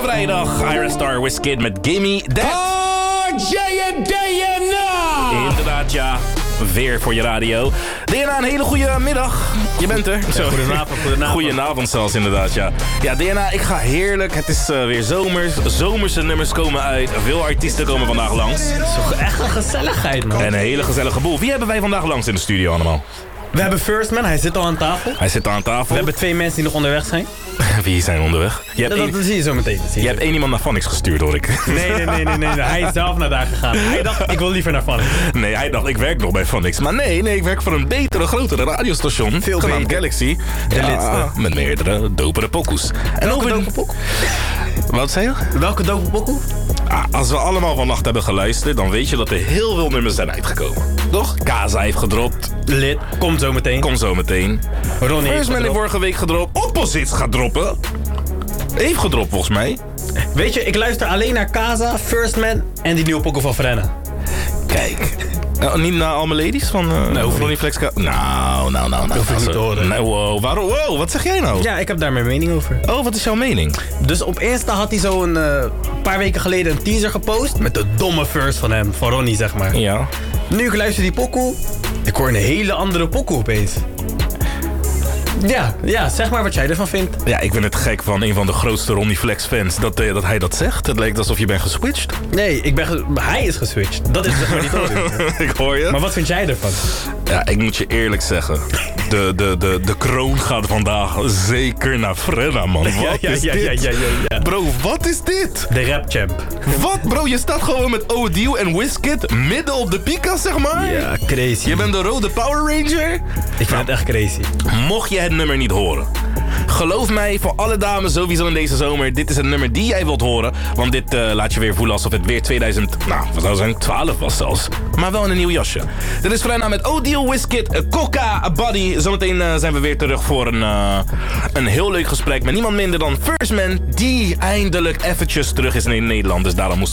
vrijdag. Ira Star, Wizkid met Gimme That. Inderdaad, ja. Weer voor je radio. DNA, een hele goede middag. Je bent er. Ja, goedenavond. Goedenavond zelfs, inderdaad, ja. Ja, DNA, ik ga heerlijk. Het is weer zomers. Zomerse nummers komen uit. Veel artiesten komen vandaag langs. Het is toch echt een gezelligheid, man. En een hele gezellige boel. Wie hebben wij vandaag langs in de studio allemaal? We hebben Firstman, hij zit al aan tafel. We hebben 2 mensen die nog onderweg zijn. Wie zijn onderweg? Dat zie je zo meteen. Je hebt 1 iemand naar Phonics gestuurd, hoor ik. Nee. Hij is zelf naar daar gegaan. Hij dacht, ik wil liever naar Phonics. Nee, hij dacht, ik werk nog bij Phonics. Maar nee, ik werk voor een betere, grotere radiostation. Veel genaamd beter. Galaxy. De lidste. Met meerdere dopere pokoes. En Welke ook dope pokoe? Wat zei je? Welke dope pokoe? Als we allemaal vannacht hebben geluisterd, dan weet je dat er heel veel nummers zijn uitgekomen. Toch? Kaza heeft gedropt. Lid, komt zo meteen. Ronnie Firstman heeft vorige week gedropt. Opposites gaat droppen. Heeft gedropt volgens mij. Weet je, ik luister alleen naar Kaza, Firstman en die nieuwe pokoe van Frenna. Kijk. Niet naar All My Ladies van Ronnie Flex? Nou. Hoef ik niet te horen. Nee, wow, wat zeg jij nou? Ja, ik heb daar mijn mening over. Oh, wat is jouw mening? Dus op Insta had hij zo een paar weken geleden een teaser gepost met de domme verse van hem, van Ronnie zeg maar. Ja. Nu ik luister die pokoe, ik hoor een hele andere pokoe opeens. Ja, zeg maar wat jij ervan vindt. Ja, ik vind het gek van een van de grootste Ronnie Flex fans dat hij dat zegt. Het lijkt alsof je bent geswitcht. Nee, hij is geswitcht. Dat is zeg maar niet hoor. Ik hoor je. Maar wat vind jij ervan? Ja, ik moet je eerlijk zeggen. De kroon gaat vandaag zeker naar Frenna, man. Wat is dit? Ja. Bro, wat is dit? De rap champ. Wat, bro? Je staat gewoon met ODU en Wizkid midden op de pika, zeg maar? Ja, crazy. Je bent de rode Power Ranger? Ik vind het echt crazy. Mocht je het nummer niet horen, geloof mij, voor alle dames sowieso in deze zomer, dit is een nummer die jij wilt horen. Want dit laat je weer voelen alsof het weer 2012 was zelfs. Maar wel in een nieuw jasje. Dit is Frenna met ODU, Wizkid, Coca, Buddy. Zometeen zijn we weer terug voor een heel leuk gesprek met niemand minder dan Firstman, die eindelijk eventjes terug is in Nederland. Dus daarom moesten